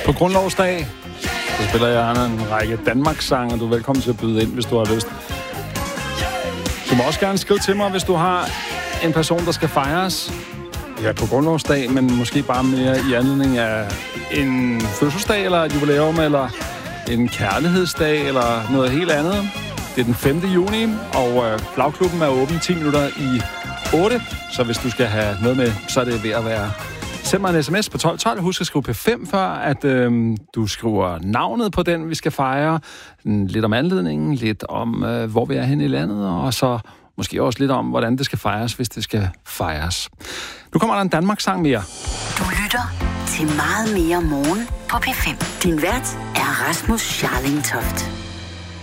På grundlovsdag, så spiller jeg en række Danmarks-sange, og du er velkommen til at byde ind, hvis du har lyst. Du må også gerne skrive til mig, hvis du har en person, der skal fejres. Ja, på grundlovsdag, men måske bare mere i anledning af en fødselsdag, eller et jubilæum, eller en kærlighedsdag, eller noget helt andet. Det er den 5. juni, og Flagklubben er åben 10 minutter i 8, så hvis du skal have noget med, så er det ved at være. Send mig en sms på 1212. Husk at skrive P5, før at du skriver navnet på den, vi skal fejre. Lidt om anledningen, lidt om, hvor vi er henne i landet, og så måske også lidt om, hvordan det skal fejres, hvis det skal fejres. Nu kommer der en Danmarks-sang mere. Du lytter til Meget mere morgen på P5. Din vært er Rasmus Scharling Toft.